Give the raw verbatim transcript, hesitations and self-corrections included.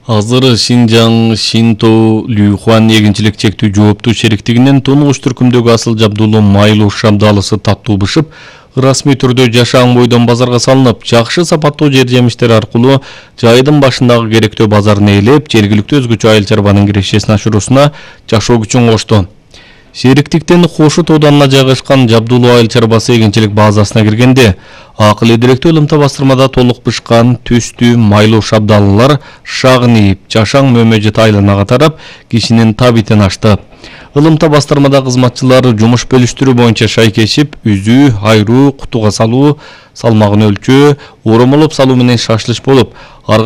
Азыр Шинжаң Шинто Люхуан эгинчилик чектүү жооптуу шериктигинен тунугуш түркүмдөгү Асыл Жабдулло Майлуу Шабдалысы таттуу бышып, расмий түрдө жашаан бойдон базарга салынып, жакшы сапаттуу жер жемиштер аркылуу жайдын башындагы керектөө базарын ээлеп, жергиликтүү өзгөчө айыл чарбанын кирешесин ашыруусуна жашоо күчүн кошту. Шериктиктен Кошут ауданына жайгашкан Жабдулло айыл чарбасы эгинчилик базасына киргенде, акыл эдиректүү ылымта бастырмада толук бышкан түстүү Майлуу Шабдалылар шагын ийип, жашаң мөмөжөт айланага тарап, кишинин табитин ашты. Ылымта бастырмада кызматчылар жумуш бөлүштүрүү боюнча шайкешип, үзүү, айруу, кутуга салуу, салмагын өлчөө, оромолоп салуу менен шашлыш болуп,